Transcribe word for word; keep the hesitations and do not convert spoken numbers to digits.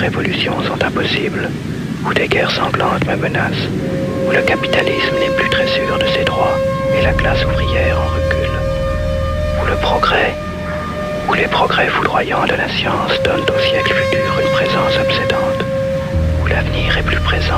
révolutions sont impossibles, où des guerres sanglantes me menacent, où le capitalisme n'est plus très sûr de ses droits et la classe ouvrière en recule, où le progrès, où les progrès foudroyants de la science donnent au siècle futur une présence obsédante, où l'avenir est plus présent